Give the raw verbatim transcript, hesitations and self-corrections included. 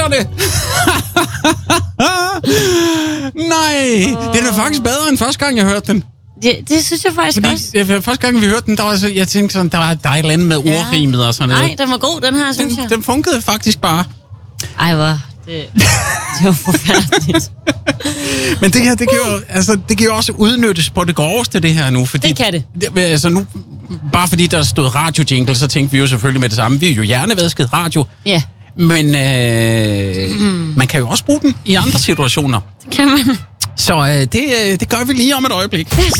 sker det? Nej, oh. Det er da faktisk bedre end første gang, jeg hørte den. Det, det synes jeg faktisk Fordi, også. det, første gang, vi hørte den, der var så, jeg tænkte sådan, der var, der er et eller andet med Ja. ordrimet og sådan noget. Nej, den var god, den her, synes den, jeg. Den funkede faktisk bare. Ej, hvor... Det, det var forfærdeligt. Men det her, det kan, jo, altså, det kan jo også udnyttes på det groveste, det her nu. Fordi, Det kan det. det altså nu, bare fordi der stod radio-jingle, så tænkte vi jo selvfølgelig med det samme. Vi er jo hjernevasket radio. Ja. Men øh, mm. man kan jo også bruge den i andre situationer. Det kan man. Så øh, det, det gør vi lige om et øjeblik.